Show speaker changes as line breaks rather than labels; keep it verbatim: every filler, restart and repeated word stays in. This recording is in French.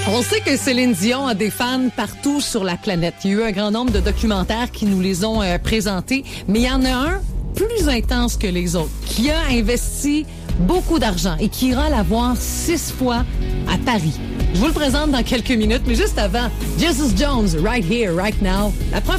On sait que Céline Dion a des fans partout sur la planète. Il y a eu un grand nombre de documentaires qui nous les ont euh, présentés, mais il y en a un plus intense que les autres, qui a investi beaucoup d'argent et qui ira la voir six fois à Paris. Je vous le présente dans quelques minutes, mais juste avant, Jesus Jones, Right Here, Right Now. La